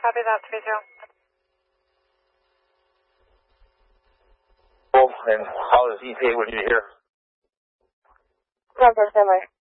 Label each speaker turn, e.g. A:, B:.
A: Copy that, 30.
B: And how does ETA would you hear?
C: Roger, similar.